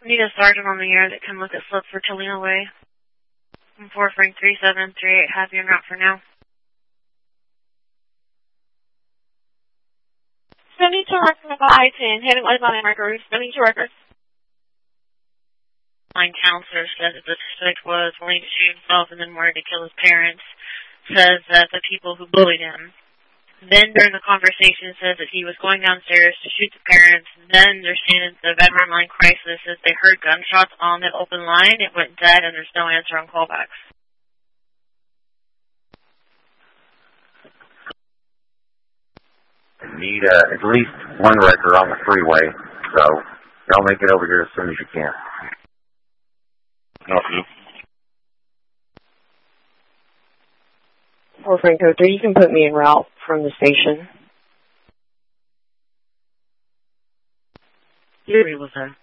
We need a sergeant on the air that can look at slips for Toledo Way. I'm 4 Frank 3738, happy en route for now. 72 records on I-10, heading westbound in Mercury, 72 records. Line counselor says that the suspect was willing to shoot himself and then wanted to kill his parents. Says that the people who bullied him. Then during the conversation says that he was going downstairs to shoot the parents. Then they're saying the veteran line crisis says they heard gunshots on the open line. It went dead and there's no answer on callbacks. Need at least one record on the freeway, so y'all make it over here as soon as you can. Okay. 4 Frank 03, you can put me en route from the station. Where was that?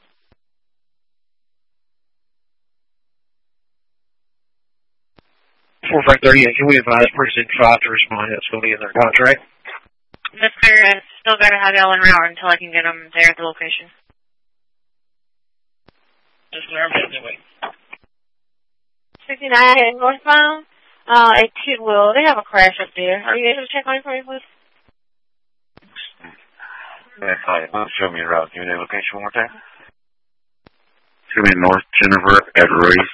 4 Frank 38, can we advise Precinct 5 to respond? That's going to be in their contract. That's clear. I still got to have y'all en route until I can get them there at the location. Just clear anyway. 69 heading northbound. At Tidwell, they have a crash up there. Are you able to check on it for me, please? Yeah, hi. Show me your route. Give me the location one more time. Show me North Jennifer at Royce